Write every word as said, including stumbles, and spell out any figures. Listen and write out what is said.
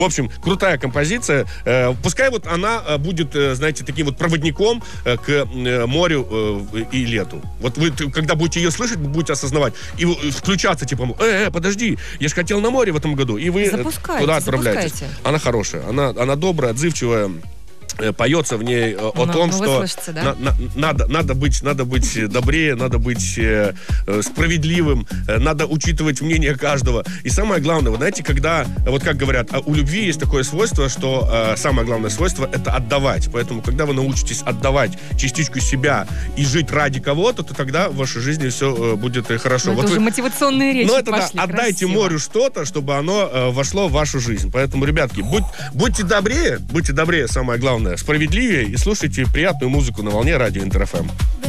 В общем, крутая композиция. Э, пускай вот она э, будет, э, знаете, таким вот проводником э, к э, морю э, и лету. Вот вы, когда будете ее слышать, будете осознавать. И э, включаться, типа, э, э, подожди, я же хотел на море в этом году. И вы запускайте, туда отправляетесь. запускайте. Она хорошая, она, она добрая, отзывчивая. Поется в ней о ну, том, ну, что слышите, да? на, на, надо, надо, быть, надо быть добрее, надо быть э, справедливым, э, надо учитывать мнение каждого. И самое главное, вы знаете, когда, вот как говорят, у любви есть такое свойство, что э, самое главное свойство — это отдавать. Поэтому, когда вы научитесь отдавать частичку себя и жить ради кого-то, то тогда в вашей жизни все э, будет хорошо. Ну, вот это вы, уже мотивационные речи ну, это пошли, да, отдайте красиво. морю что-то, чтобы оно э, вошло в вашу жизнь. Поэтому, ребятки, будь, будьте добрее, будьте добрее, самое главное, справедливее, и слушайте приятную музыку на волне радио Интер эф эм.